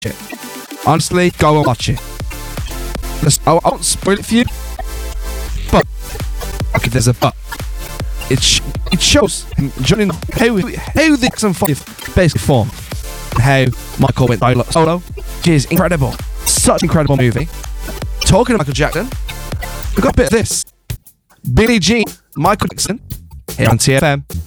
it. Honestly, go and watch it. I won't spoil it for you, but okay, there's a but. It shows him joining how the X5 basically formed, and how Michael went solo, which is incredible. Such an incredible movie. Talking of Michael Jackson, we've got a bit of this. Billie Jean, Michael Jackson, here on TFM.